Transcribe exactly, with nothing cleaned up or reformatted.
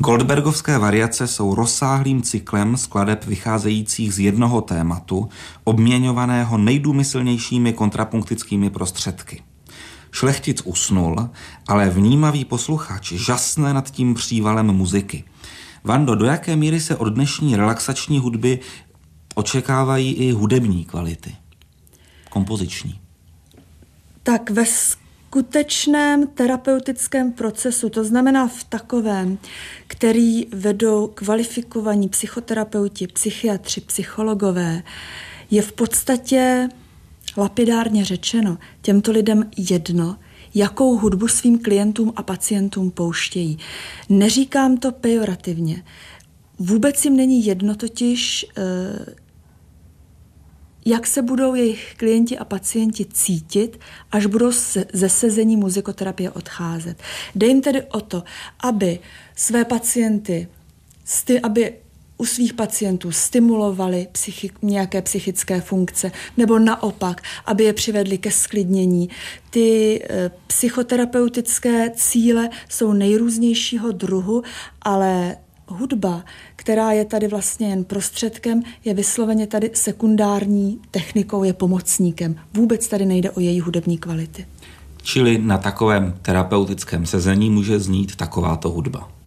Goldbergovské variace jsou rozsáhlým cyklem skladeb vycházejících z jednoho tématu, obměňovaného nejdůmyslnějšími kontrapunktickými prostředky. Šlechtic usnul, ale vnímavý posluchač žasne nad tím přívalem muziky. Vando, do jaké míry se od dnešní relaxační hudby očekávají i hudební kvality? Kompoziční. Tak ve skutečném terapeutickém procesu, to znamená v takovém, který vedou kvalifikovaní psychoterapeuti, psychiatři, psychologové, je v podstatě lapidárně řečeno těmto lidem jedno, jakou hudbu svým klientům a pacientům pouštějí. Neříkám to pejorativně. Vůbec jim není jedno totiž, jak se budou jejich klienti a pacienti cítit, až budou ze sezení muzikoterapie odcházet. Jde jim tedy o to, aby své pacienty, aby u svých pacientů stimulovali psychi- nějaké psychické funkce, nebo naopak, aby je přivedli ke sklidnění. Ty e, psychoterapeutické cíle jsou nejrůznějšího druhu, ale hudba, která je tady vlastně jen prostředkem, je vysloveně tady sekundární technikou, je pomocníkem. Vůbec tady nejde o její hudební kvality. Čili na takovém terapeutickém sezení může znít takováto hudba.